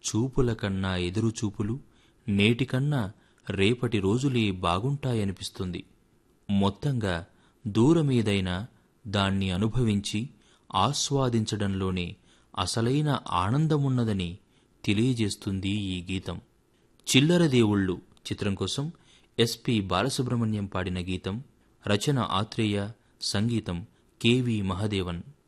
చూపుల కన్నా ఎదురుచూపులు, నేటికన్నా రేపటి రోజులే బాగుంటాయనిపిస్తుంది. మొత్తంగా దూరమేదైనా దాన్ని అనుభవించి ఆస్వాదించడంలోనే అసలైన ఆనందమున్నదని తెలియజేస్తుంది ఈ గీతం. చిల్లర దేవుళ్ళు చిత్రం కోసం ఎస్పి బాలసుబ్రహ్మణ్యం పాడిన గీతం. రచన ఆత్రేయ, సంగీతం కెవి మహదేవన్.